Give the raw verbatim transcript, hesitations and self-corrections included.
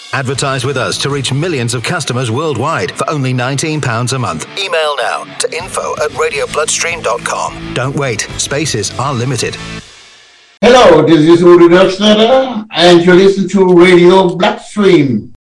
Advertise with us to reach millions of customers worldwide for only nineteen pounds a month. Email now to info at radio bloodstream dot com. Don't wait. Spaces are limited. Hello, this is Uri Rochnara, and you listen to Radio Bloodstream.